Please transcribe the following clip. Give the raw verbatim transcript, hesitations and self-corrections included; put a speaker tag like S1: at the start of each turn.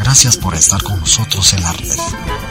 S1: Gracias por estar con nosotros en la red.